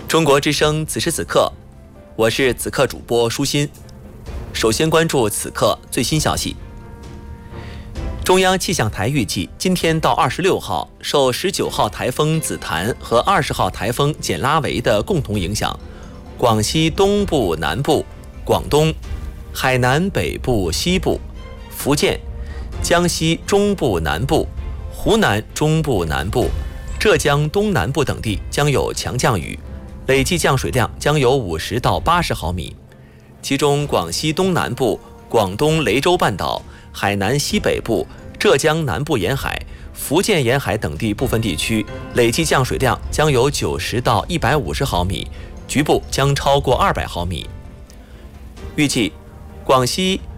中国之声此时此刻，我是此刻主播舒心。首先关注此刻最新消息。中央气象台预计，今天到26号，受19号台风紫檀和20号台风简拉维的共同影响，广西东部、南部、广东、海南北部、西部、福建、江西中部、南部、湖南中部、南部、浙江东南部等地将有强降雨，累计降水量将有50到80毫米。其中广西东南部、广东雷州半岛、海南西北部、浙江南部沿海、福建沿海等地部分地区累计降水量将有90到150毫米，局部将超过200毫米。预计广西